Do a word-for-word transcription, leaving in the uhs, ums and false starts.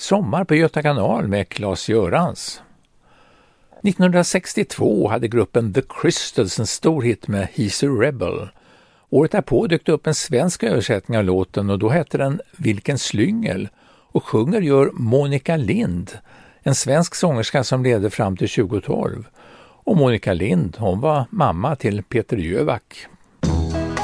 Sommar på Göta kanal med Claes Görans. nittonhundrasextiotvå hade gruppen The Crystals en stor hit med He's a Rebel. Året därpå dök upp en svensk översättning av låten och då hette den Vilken slyngel och sjunger gör Monica Lind, en svensk sångerska som levde fram till tjugo tolv. Och Monica Lind, hon var mamma till Peter Jöback.